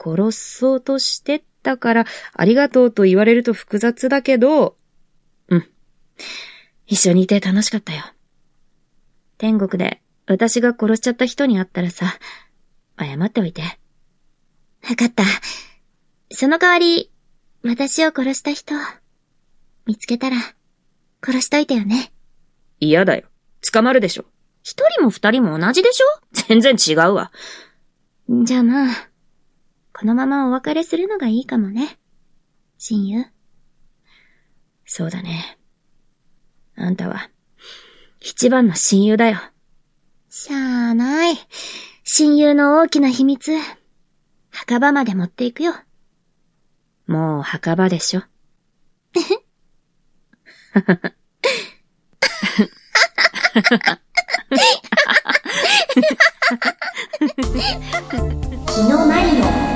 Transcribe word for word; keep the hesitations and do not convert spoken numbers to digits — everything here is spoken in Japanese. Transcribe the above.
殺そうとしてったから、ありがとうと言われると複雑だけど、うん。一緒にいて楽しかったよ。天国で私が殺しちゃった人に会ったらさ、謝っておいて。 わかった。その代わり、私を殺した人、見つけたら、殺しといてよね。 嫌だよ。捕まるでしょ。一人も二人も同じでしょ？全然違うわ。 じゃあまあ、このままお別れするのがいいかもね。親友。 そうだね。あんたは、一番の親友だよ。 しゃあない。親友の大きな秘密、墓場まで持っていくよ。 もう墓場でしょ。 気のマリノ。